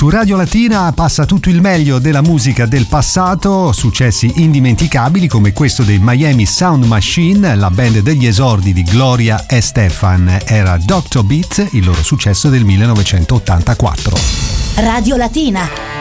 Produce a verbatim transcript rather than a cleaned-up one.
Su Radio Latina passa tutto il meglio della musica del passato, successi indimenticabili come questo dei Miami Sound Machine, la band degli esordi di Gloria e Stefan. Era doctor Beat, il loro successo del millenovecentottantaquattro. Radio Latina.